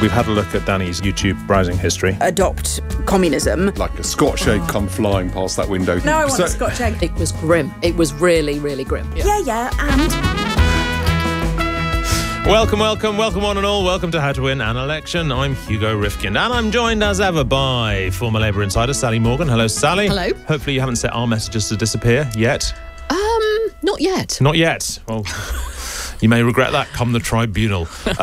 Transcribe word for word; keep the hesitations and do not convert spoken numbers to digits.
We've had a look at Danny's YouTube browsing history. Adopt communism. Like a Scotch egg come flying past that window. No, I want So- a Scotch egg. It was grim. It was really, really grim. Yeah, yeah, and... Welcome, welcome, welcome one and all. Welcome to How to Win an Election. I'm Hugo Rifkind, and I'm joined as ever by former Labour insider Sally Morgan. Hello, Sally. Hello. Hopefully you haven't set our messages to disappear yet. Um, not yet. Not yet. Well, you may regret that come the tribunal.